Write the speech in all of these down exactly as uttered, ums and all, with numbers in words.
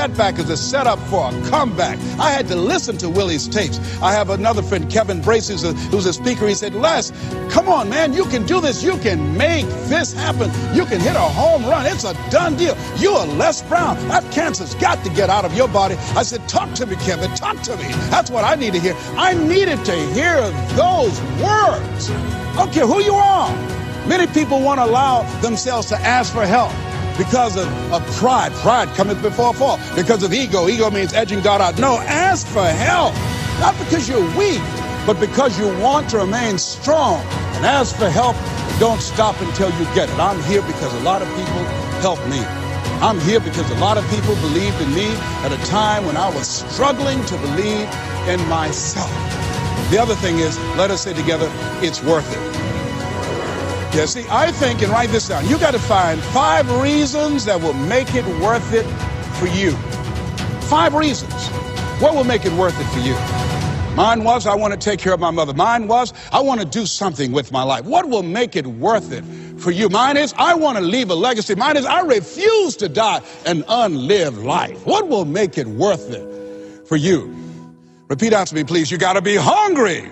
setback is a setup for a comeback. I had to listen to Willie's tapes. I have another friend, Kevin Brace, who's a, who's a speaker. He said, Les, come on, man, you can do this. You can make this happen. You can hit a home run. It's a done deal. You are Les Brown. That cancer's got to get out of your body. I said, talk to me, Kevin. Talk to me. That's what I need to hear. I needed to hear those words. I don't care who you are. Many people won't allow themselves to ask for help. Because of, of pride. Pride cometh before a fall. Because of ego. Ego means edging God out. No, ask for help. Not because you're weak, but because you want to remain strong. And ask for help. Don't stop until you get it. I'm here because a lot of people helped me. I'm here because a lot of people believed in me at a time when I was struggling to believe in myself. The other thing is, let us say together, it's worth it. Yeah, see, I think, and write this down, you got to find five reasons that will make it worth it for you. Five reasons. What will make it worth it for you? Mine was, I want to take care of my mother. Mine was, I want to do something with my life. What will make it worth it for you? Mine is, I want to leave a legacy. Mine is, I refuse to die an unlived life. What will make it worth it for you? Repeat after me, please. You got to be hungry.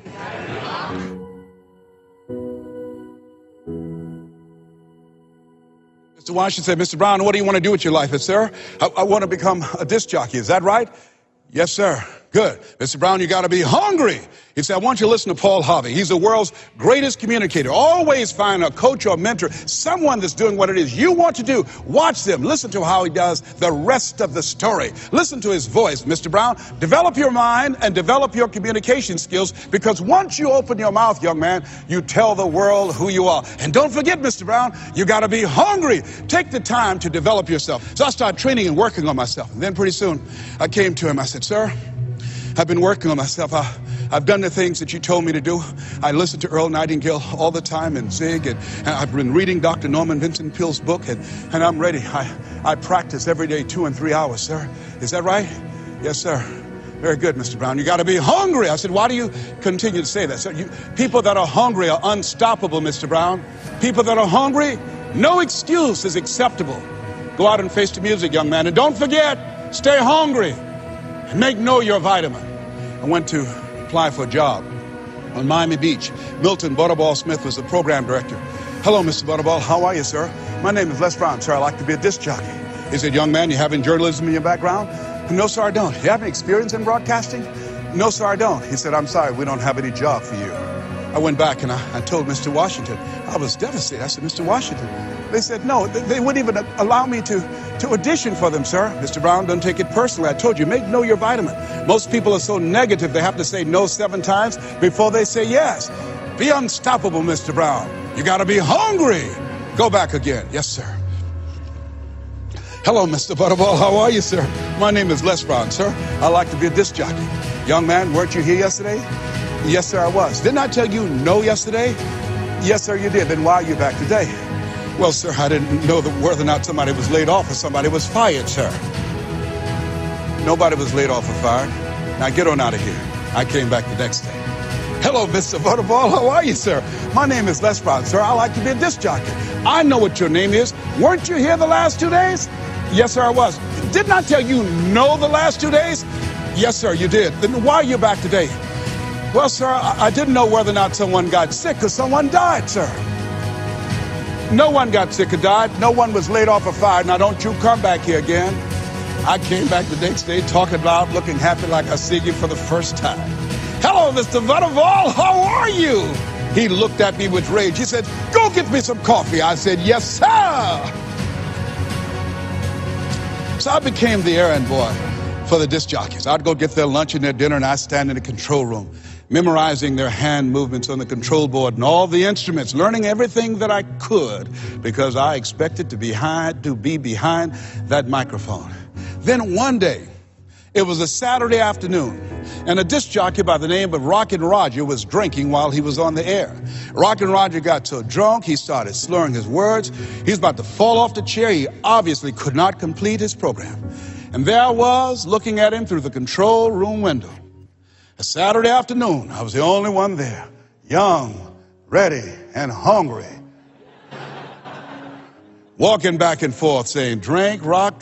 Mister Washington said, Mister Brown, what do you want to do with your life? I said, sir, I, I want to become a disc jockey. Is that right? Yes, sir. Good. Mister Brown, you got to be hungry. He said, I want you to listen to Paul Harvey. He's the world's greatest communicator. Always find a coach or mentor, someone that's doing what it is you want to do. Watch them. Listen to how he does the rest of the story. Listen to his voice, Mister Brown. Develop your mind and develop your communication skills, because once you open your mouth, young man, you tell the world who you are. And don't forget, Mister Brown, you got to be hungry. Take the time to develop yourself. So I started training and working on myself. And then pretty soon I came to him. I said, sir, I've been working on myself. I, I've done the things that you told me to do. I listen to Earl Nightingale all the time and Zig, and, and I've been reading Doctor Norman Vincent Peale's book, and, and I'm ready. I, I practice every day two and three hours, sir. Is that right? Yes, sir. Very good, Mister Brown. You got to be hungry. I said, why do you continue to say that? Sir, you, people that are hungry are unstoppable, Mister Brown. People that are hungry, no excuse is acceptable. Go out and face the music, young man. And don't forget, stay hungry. Make know your vitamin. I went to apply for a job on Miami Beach. Milton Butterball Smith was the program director. Hello, Mister Butterball. How are you, sir? My name is Les Brown, sir. I like to be a disc jockey. He said, young man, you have any journalism in your background? No, sir, I don't. You have any experience in broadcasting? No, sir, I don't. He said, I'm sorry, we don't have any job for you. I went back and I, I told Mister Washington. I was devastated. I said, Mister Washington. They said, no, they, they wouldn't even allow me to, to audition for them, sir. Mister Brown, don't take it personally. I told you, make know your vitamin. Most people are so negative, they have to say no seven times before they say yes. Be unstoppable, Mister Brown. You got to be hungry. Go back again. Yes, sir. Hello, Mister Butterball. How are you, sir? My name is Les Brown, sir. I like to be a disc jockey. Young man, weren't you here yesterday? Yes, sir, I was. Didn't I tell you no yesterday? Yes, sir, you did. Then why are you back today? Well, sir, I didn't know that whether or not somebody was laid off or somebody was fired, sir. Nobody was laid off or fired. Now get on out of here. I came back the next day. Hello, Mister Butterball. How are you, sir? My name is Les Brown, sir. I like to be a disc jockey. I know what your name is. Weren't you here the last two days? Yes, sir, I was. Didn't I tell you no the last two days? Yes, sir, you did. Then why are you back today? Well, sir, I didn't know whether or not someone got sick because someone died, sir. No one got sick or died. No one was laid off or fired. Now, don't you come back here again. I came back the next day talking loud, looking happy like I see you for the first time. Hello, Mister Butterball. How are you? He looked at me with rage. He said, go get me some coffee. I said, yes, sir. So I became the errand boy for the disc jockeys. I'd go get their lunch and their dinner, and I'd stand in the control room, memorizing their hand movements on the control board and all the instruments, learning everything that I could because I expected to be behind, to be behind that microphone. Then one day, it was a Saturday afternoon, and a disc jockey by the name of Rockin' Roger was drinking while he was on the air. Rockin' Roger got so drunk, he started slurring his words. He was about to fall off the chair. He obviously could not complete his program. And there I was, looking at him through the control room window. A Saturday afternoon, I was the only one there, young, ready, and hungry. Walking back and forth saying, drink, rock,